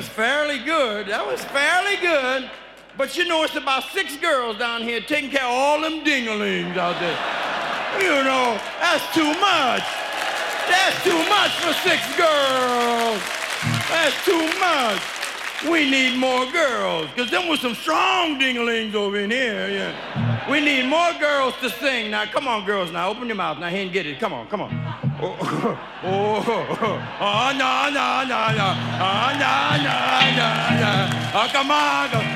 was fairly good. That was fairly good. But you know, it's about 6 girls down here taking care of all them dinglings out there. You know, that's too much. That's too much for 6 girls. That's too much. We need more girls, because them was some strong dinglings over in here, yeah. We need more girls to sing. Now, come on, girls, now, open your mouth. Now, here and get it. Come on, come on. Oh, no, no, no, no. Oh, no, no, no, no. Oh, come on.